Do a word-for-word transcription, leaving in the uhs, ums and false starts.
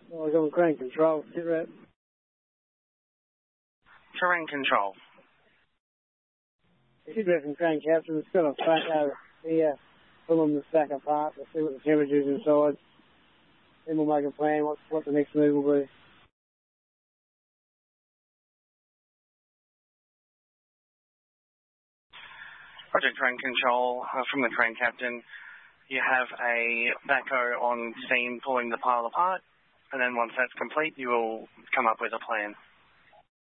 Well, I was on crane control. Sit rep. Terrain control. Sit rep and crane captain. It's got a stack over here. Pull them the stack apart. We'll see what the temperature is inside. Then we'll make a plan what, what the next move will be. Project Terrain Control uh, from the crane captain. You have a backhoe on steam pulling the pile apart, and then once that's complete, you will come up with a plan.